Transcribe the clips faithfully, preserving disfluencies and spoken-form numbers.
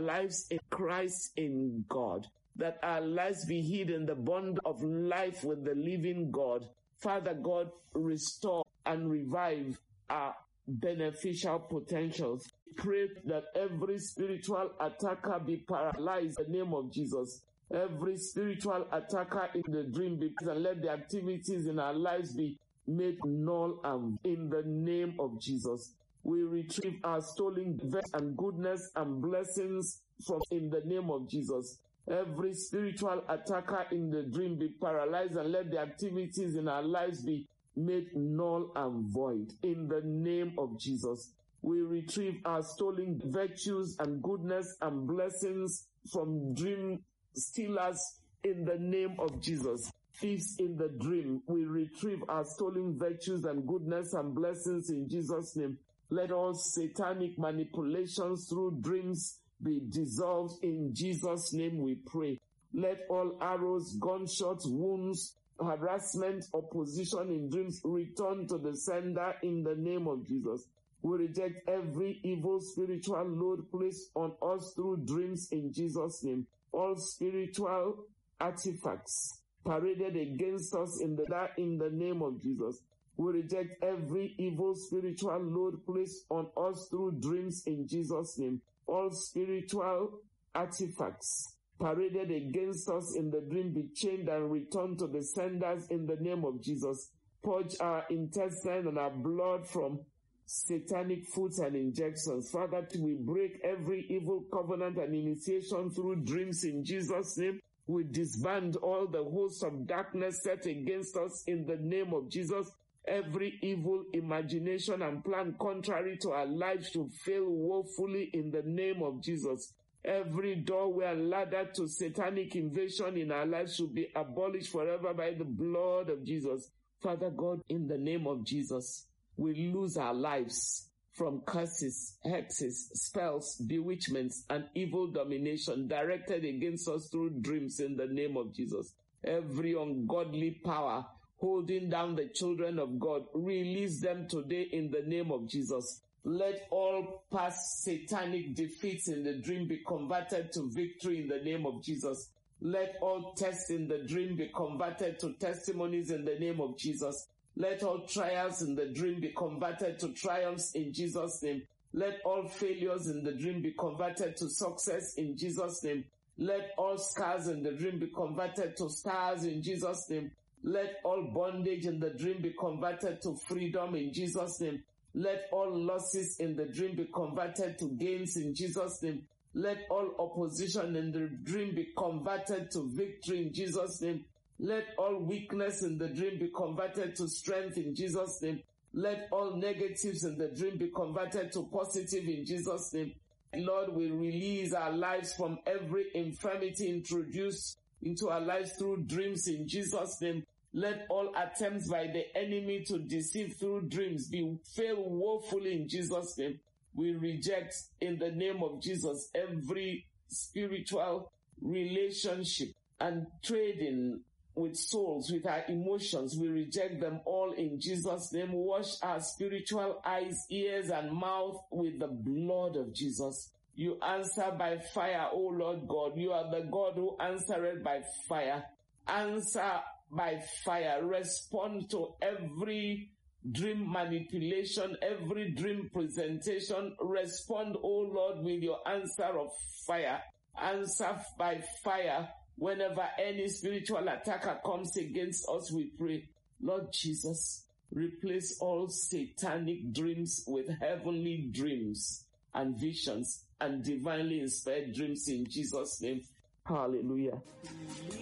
lives in Christ in God, that our lives be hid in the bond of life with the living God. Father God, restore and revive our beneficial potentials. Pray that every spiritual attacker be paralyzed in the name of Jesus. Every spiritual attacker in the dream be and let the activities in our lives be made null and in the name of Jesus. We retrieve our stolen virtue and goodness and blessings from in the name of Jesus. Every spiritual attacker in the dream be paralyzed and let the activities in our lives be made null and void in the name of Jesus. We retrieve our stolen virtues and goodness and blessings from dream stealers in the name of Jesus. Thieves in the dream, we retrieve our stolen virtues and goodness and blessings in Jesus' name. Let all satanic manipulations through dreams be dissolved in Jesus' name, we pray. Let all arrows, gunshots, wounds, harassment, opposition in dreams return to the sender in the name of Jesus. We reject every evil spiritual load placed on us through dreams in Jesus' name. All spiritual artifacts paraded against us in the in the name of Jesus. We reject every evil spiritual load placed on us through dreams in Jesus' name. All spiritual artifacts paraded against us in the dream be chained and returned to the senders in the name of Jesus. Purge our intestine and our blood from satanic foods and injections. Father, we break every evil covenant and initiation through dreams in Jesus' name. We disband all the hosts of darkness set against us in the name of Jesus. Every evil imagination and plan contrary to our lives should fail woefully in the name of Jesus. Every doorway and ladder to satanic invasion in our lives should be abolished forever by the blood of Jesus. Father God, in the name of Jesus, we lose our lives from curses, hexes, spells, bewitchments, and evil domination directed against us through dreams in the name of Jesus. Every ungodly power holding down the children of God, release them today in the name of Jesus. Let all past satanic defeats in the dream be converted to victory in the name of Jesus. Let all tests in the dream be converted to testimonies in the name of Jesus. Let all trials in the dream be converted to triumphs in Jesus' name. Let all failures in the dream be converted to success in Jesus' name. Let all scars in the dream be converted to stars in Jesus' name. Let all bondage in the dream be converted to freedom in Jesus' name. Let all losses in the dream be converted to gains in Jesus' name. Let all opposition in the dream be converted to victory in Jesus' name. Let all weakness in the dream be converted to strength in Jesus' name. Let all negatives in the dream be converted to positive in Jesus' name. Lord, we release our lives from every infirmity introduced into our lives through dreams in Jesus' name. Let all attempts by the enemy to deceive through dreams be fail woefully in Jesus' name. We reject in the name of Jesus every spiritual relationship and trading with souls, with our emotions. We reject them all in Jesus' name. Wash our spiritual eyes, ears, and mouth with the blood of Jesus. You answer by fire, O Lord God. You are the God who answered by fire. Answer by fire. Respond to every dream manipulation, every dream presentation. Respond, O Lord, with your answer of fire. Answer by fire. Whenever any spiritual attacker comes against us, we pray, Lord Jesus, replace all satanic dreams with heavenly dreams and visions and divinely inspired dreams in Jesus' name. Hallelujah. Believe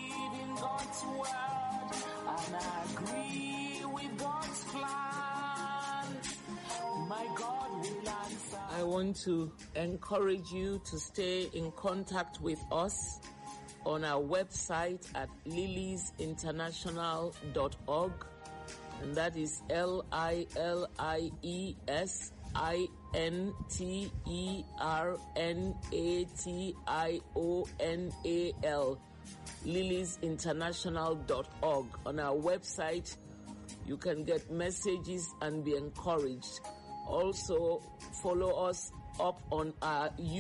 in God's word and agree with God's plan. My God will answer. I want to encourage you to stay in contact with us on our website at lilies international dot org, and that is L I L I E S I N T E R N A T I O N A L, lilies international dot org. On our website, you can get messages and be encouraged. Also, follow us up on our